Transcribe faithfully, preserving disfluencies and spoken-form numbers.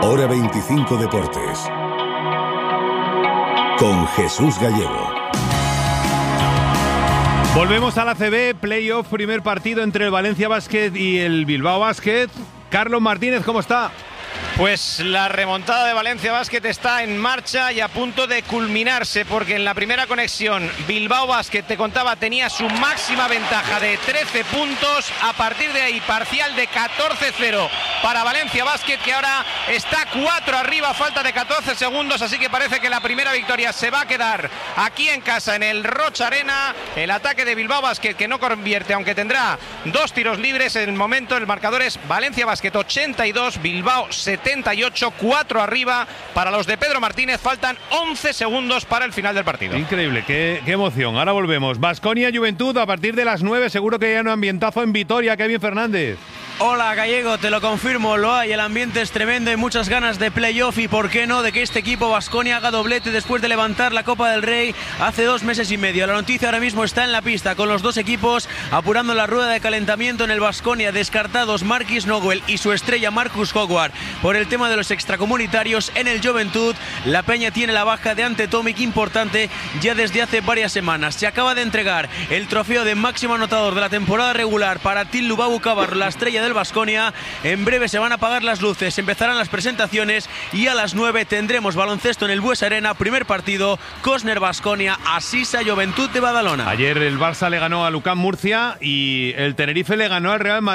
Hora veinticinco Deportes. Con Jesús Gallego. Volvemos a la A C B, playoff, primer partido entre el Valencia Basket y el Bilbao Basket. Carlos Martínez, ¿cómo está? Pues la remontada de Valencia Basket está en marcha y a punto de culminarse, porque en la primera conexión Bilbao Basket, te contaba, tenía su máxima ventaja de trece puntos. A partir de ahí, parcial de catorce cero para Valencia Basket, que ahora está cuatro arriba, falta de catorce segundos, así que parece que la primera victoria se va a quedar aquí en casa, en el Rocha Arena. El ataque de Bilbao Basket, que no convierte, aunque tendrá dos tiros libres. En el momento el marcador es Valencia Basket ochenta y dos, Bilbao setenta y ocho, cuatro arriba para los de Pedro Martínez. Faltan once segundos para el final del partido. Increíble, qué, qué emoción. Ahora volvemos. Baskonia Juventud a partir de las nueve. Seguro que ya no ambientazo en Vitoria. Kevin Fernández. Hola Gallego, te lo confirmo, lo hay, el ambiente es tremendo y muchas ganas de playoff y por qué no de que este equipo Baskonia haga doblete después de levantar la Copa del Rey hace dos meses y medio. La noticia ahora mismo está en la pista, con los dos equipos apurando la rueda de calentamiento. En el Baskonia descartados Marquis Nowell y su estrella Marcus Howard por el tema de los extracomunitarios. En el Juventud la Peña tiene la baja de Ante Tomic importante ya desde hace varias semanas. Se acaba de entregar el trofeo de máximo anotador de la temporada regular para Til Lubabu Cabarro, la estrella de del Baskonia. En breve se van a apagar las luces, empezarán las presentaciones y a las nueve tendremos baloncesto en el Bues Arena, primer partido, Cosner Baskonia, Asisa Juventud de Badalona. Ayer el Barça le ganó a Lucán Murcia y el Tenerife le ganó al Real Madrid.